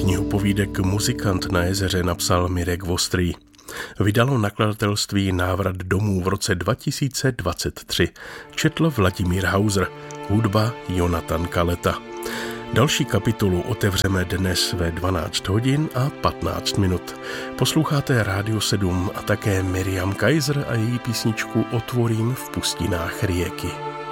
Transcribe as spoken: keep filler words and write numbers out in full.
Knihu povídek Muzikant na jezeře napsal Mirek Vostrý. Vydalo nakladatelství Návrat domů v roce dva tisíce dvacet tři. Četl Vladimír Hauser, hudba Jonatan Kaleta. Další kapitolu otevřeme dnes ve dvanáct hodin a patnáct minut. Posloucháte Rádio sedm a také Miriam Kaiser a její písničku Otvorím v pustinách rieky.